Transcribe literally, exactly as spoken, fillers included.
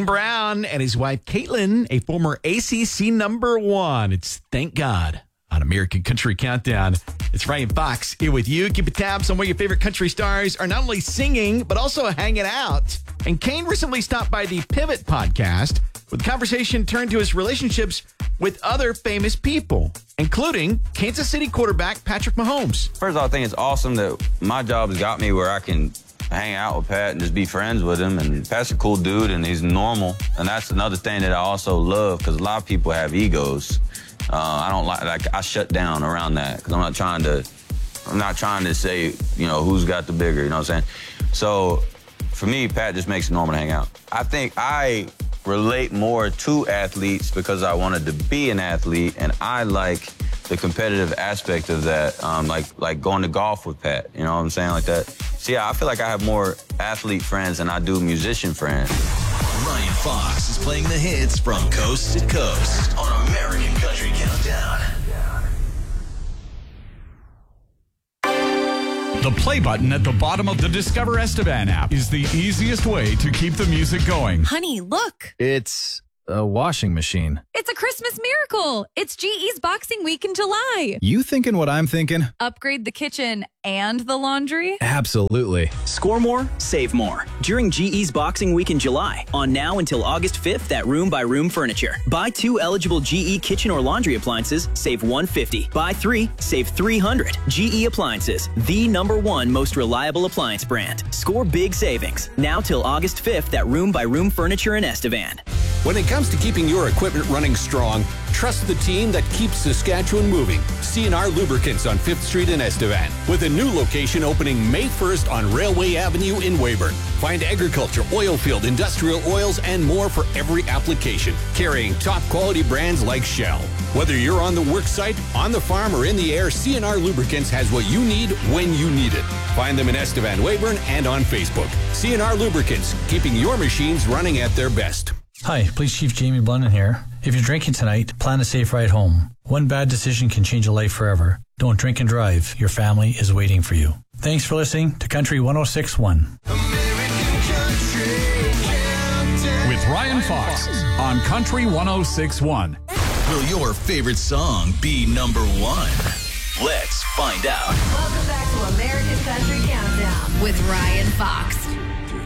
Brown and his wife, Caitlin, a former A C C number one. It's Thank God on American Country Countdown. It's Ryan Fox here with you. Keep a tabs on where your favorite country stars are not only singing, but also hanging out. And Kane recently stopped by the Pivot podcast, where the conversation turned to his relationships with other famous people, including Kansas City quarterback Patrick Mahomes. First of all, I think it's awesome that my job has got me where I can hang out with Pat and just be friends with him. And Pat's a cool dude, and he's normal. And that's another thing that I also love, because a lot of people have egos. Uh, I don't like, like, I shut down around that, because I'm not trying to, I'm not trying to say, you know, who's got the bigger, you know what I'm saying? So for me, Pat just makes it normal to hang out. I think I relate more to athletes because I wanted to be an athlete, and I like the competitive aspect of that, um, like like going to golf with Pat, you know what I'm saying, like that. So yeah, I feel like I have more athlete friends than I do musician friends. Ryan Fox is playing the hits from coast to coast on American Country Countdown. The play button at the bottom of the Discover Estevan app is the easiest way to keep the music going. Honey, look. It's a washing machine. It's a Christmas miracle. It's G E's Boxing Week in July. You thinking what I'm thinking? Upgrade the kitchen and the laundry? Absolutely. Score more, save more. During G E's Boxing Week in July. On now until August fifth at Room by Room Furniture. Buy two eligible G E kitchen or laundry appliances, save one hundred fifty dollars. Buy three, save three hundred dollars. G E Appliances, the number one most reliable appliance brand. Score big savings. Now till August fifth at Room by Room Furniture in Estevan. When it comes to keeping your equipment running strong, trust the team that keeps Saskatchewan moving. C and R Lubricants on fifth Street in Estevan, with a new location opening May first on Railway Avenue in Weyburn. Find agriculture, oil field, industrial oils, and more for every application, carrying top quality brands like Shell. Whether you're on the work site, on the farm, or in the air, C and R Lubricants has what you need when you need it. Find them in Estevan, Weyburn, and on Facebook. C and R Lubricants, keeping your machines running at their best. Hi, Police Chief Jamie Blunden here. If you're drinking tonight, plan a safe ride home. One bad decision can change a life forever. Don't drink and drive. Your family is waiting for you. Thanks for listening to Country one oh six point one. With Ryan Fox on Country one oh six point one. Will your favorite song be number one? Let's find out. Welcome back to American Country Countdown with Ryan Fox.